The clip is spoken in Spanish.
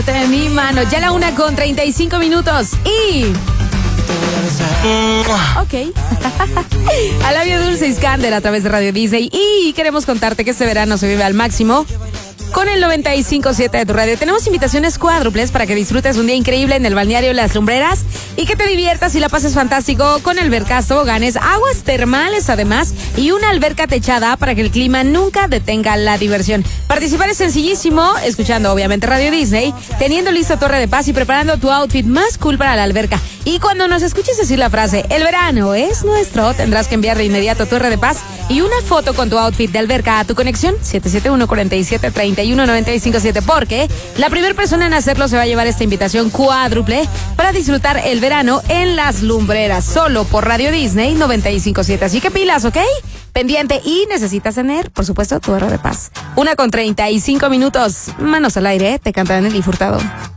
De mi mano, ya la 1:35 y... Ok. Al labio dulce Iskander a través de Radio Disney. Y queremos contarte que este verano se vive al máximo con el 95.7 de tu radio. Tenemos invitaciones cuádruples para que disfrutes un día increíble en el balneario Las Lumbreras y que te diviertas y la pases fantástico con albercas, toboganes, aguas termales además y una alberca techada para que el clima nunca detenga la diversión. Participar es sencillísimo, escuchando obviamente Radio Disney, teniendo listo Torre de Paz y preparando tu outfit más cool para la alberca. Y cuando nos escuches decir la frase, el verano es nuestro, tendrás que enviar de inmediato Torre de Paz y una foto con tu outfit de alberca a tu conexión 771-47-31-957, porque la primera persona en hacerlo se va a llevar esta invitación cuádruple para disfrutar el verano en Las Lumbreras, solo por Radio Disney 95.7. Así que pilas, ¿ok? Pendiente, y necesitas tener, por supuesto, tu Torre de Paz. 1:35. Manos al aire, te cantan Nelly Furtado.